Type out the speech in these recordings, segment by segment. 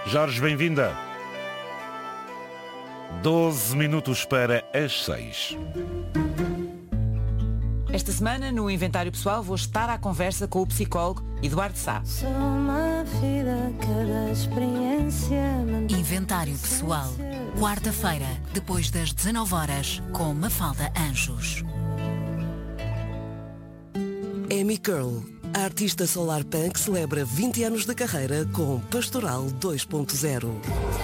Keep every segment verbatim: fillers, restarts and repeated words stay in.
Jorge, bem-vinda. doze minutos para as seis. Esta semana, no Inventário Pessoal, vou estar à conversa com o psicólogo Eduardo Sá. Inventário Pessoal, quarta-feira, depois das dezanove horas, com Mafalda Anjos. Amy Curl, a artista solar punk, celebra vinte anos de carreira com Pastoral dois ponto zero.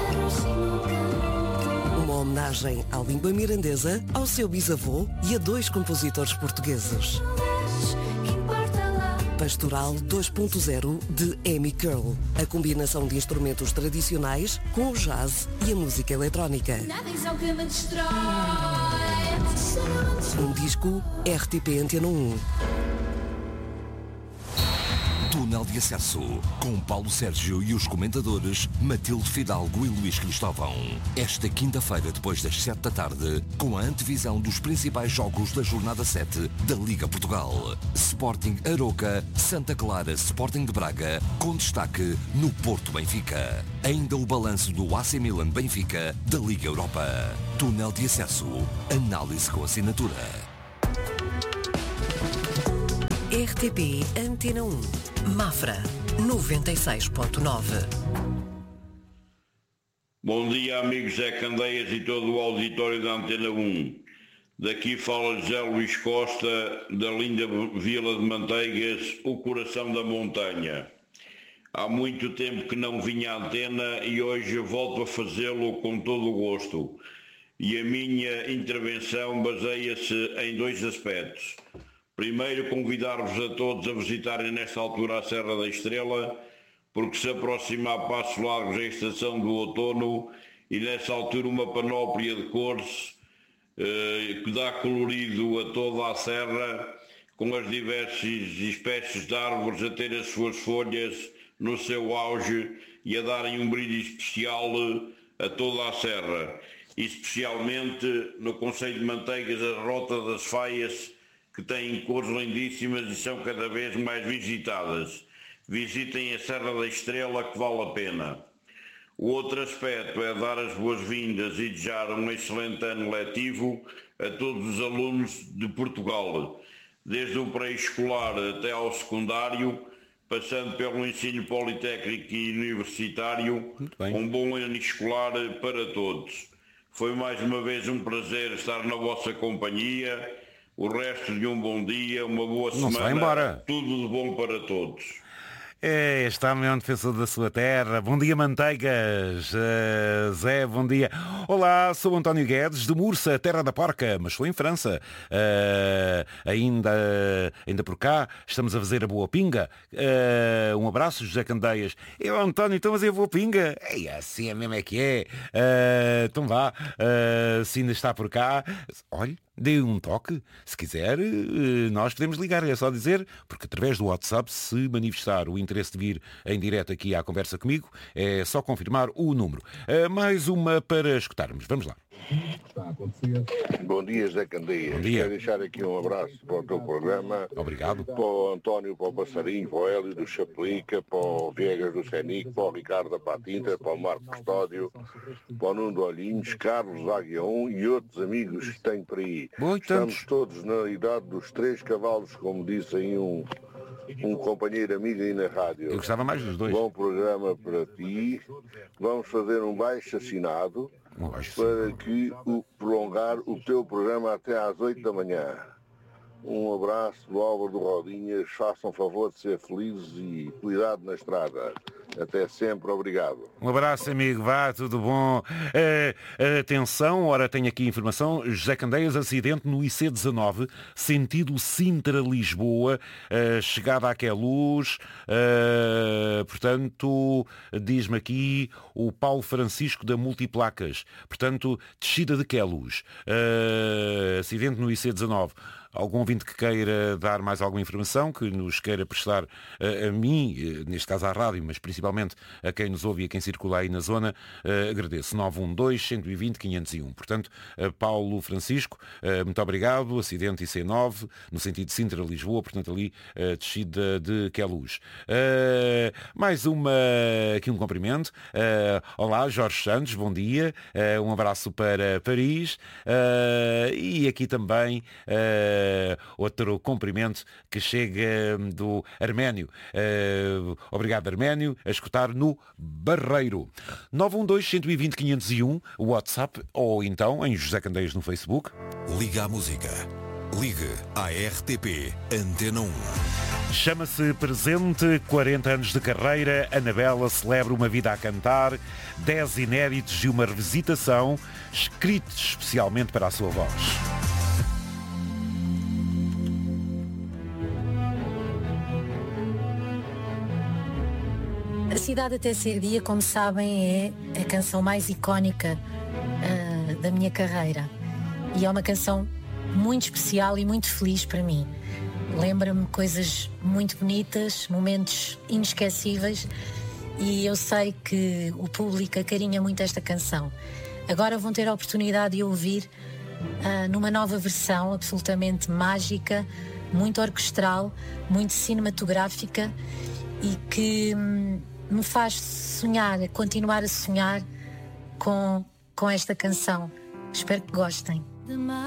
Uma homenagem à língua mirandesa, ao seu bisavô e a dois compositores portugueses. Pastoral dois ponto zero de Amy Curl, a combinação de instrumentos tradicionais com o jazz e a música eletrónica. Um disco R T P Antena um. Túnel de Acesso, com Paulo Sérgio e os comentadores Matilde Fidalgo e Luís Cristóvão. Esta quinta-feira, depois das sete da tarde, com a antevisão dos principais jogos da jornada sete da Liga Portugal. Sporting Aroca, Santa Clara, Sporting de Braga, com destaque no Porto Benfica. Ainda o balanço do A C Milan Benfica da Liga Europa. Túnel de Acesso, análise com assinatura. R T P Antena um. Mafra, noventa e seis ponto nove. Bom dia, amigos Zé Candeias e todo o auditório da Antena um. Daqui fala José Luís Costa, da linda Vila de Manteigas, o coração da montanha. Há muito tempo que não vinha à antena e hoje volto a fazê-lo com todo o gosto. E a minha intervenção baseia-se em dois aspectos. Primeiro, convidar-vos a todos a visitarem nesta altura a Serra da Estrela, porque se aproxima a passos largos a estação do outono e nessa altura uma panóplia de cores eh, que dá colorido a toda a serra, com as diversas espécies de árvores a ter as suas folhas no seu auge e a darem um brilho especial a toda a serra. E especialmente no concelho de Manteigas, a Rota das Faias, que têm cores lindíssimas e são cada vez mais visitadas. Visitem a Serra da Estrela, que vale a pena. O outro aspecto é dar as boas-vindas e desejar um excelente ano letivo a todos os alunos de Portugal, desde o pré-escolar até ao secundário, passando pelo ensino politécnico e universitário, um bom ano escolar para todos. Foi mais uma vez um prazer estar na vossa companhia. O resto de um bom dia, uma boa Não semana, se vai embora. Tudo de bom para todos. É, está a maior defensor da sua terra. Bom dia, Manteigas. Uh, Zé, bom dia. Olá, sou António Guedes, de Mursa, terra da porca, mas estou em França. Uh, ainda, ainda por cá, estamos a fazer a boa pinga. Uh, um abraço, José Candeias. Eu, António, então fazer a boa pinga? É assim, é mesmo é que é. Uh, então vá, uh, se ainda está por cá, olhe, dê um toque, se quiser, nós podemos ligar, é só dizer, porque através do WhatsApp, se manifestar o interesse de vir em direto aqui à conversa comigo, é só confirmar o número. Mais uma para escutarmos, vamos lá. Bom dia, Zé Candeias. Bom dia. Quero deixar aqui um abraço para o teu programa. Obrigado. Para o António, para o Passarinho, para o Hélio do Chapelica, para o Viegas do Senic, para o Ricardo da Patinta, para o Marco Custódio, para o Nuno Olhinhos, Carlos Aguião e outros amigos que tenho por aí. Bom, Estamos tantos. todos na idade dos três cavalos, como disse aí um, um companheiro amigo aí na rádio. Eu gostava mais dos dois. Bom programa para ti. Vamos fazer um baixo assinado Um baixo para que o, prolongar o teu programa até às oito da manhã. Um abraço do Álvaro do Rodinhas, façam favor de ser felizes e cuidado na estrada. Até sempre, obrigado. Um abraço, amigo, vá, tudo bom. Uh, atenção, ora tenho aqui informação, José Candeias, acidente no I C dezanove, sentido Sintra-Lisboa, uh, chegada a Queluz, uh, portanto, diz-me aqui o Paulo Francisco da Multiplacas, portanto, descida de Queluz, uh, acidente no I C dezanove. algum ouvinte que queira dar mais alguma informação, que nos queira prestar a, a mim, neste caso à rádio, mas principalmente a quem nos ouve e a quem circula aí na zona, uh, agradeço. nove um dois, um dois zero, quinhentos e um. Portanto, uh, Paulo Francisco, uh, muito obrigado. Acidente I C nove, no sentido de Sintra-Lisboa, portanto ali, uh, descida de Queluz. Uh, mais uma, aqui um cumprimento. Uh, olá, Jorge Santos, bom dia. Uh, um abraço para Paris. Uh, e aqui também uh, outro cumprimento que chega do Arménio. Uh, obrigado, Arménio, a escutar no Barreiro. nove um dois, um dois zero, quinhentos e um, o WhatsApp, ou então em José Candeias no Facebook. Liga à música. Ligue à R T P Antena um. Chama-se Presente, quarenta anos de carreira. Anabela celebra uma vida a cantar, dez inéditos e uma revisitação, escritos especialmente para a sua voz. A Cidade Até Ser Dia, como sabem, é a canção mais icónica uh, da minha carreira. E é uma canção muito especial e muito feliz para mim. Lembra-me coisas muito bonitas, momentos inesquecíveis, e eu sei que o público acarinha muito esta canção. Agora vão ter a oportunidade de ouvir uh, numa nova versão absolutamente mágica, muito orquestral, muito cinematográfica e que hum, me faz sonhar, continuar a sonhar com, com esta canção. Espero que gostem.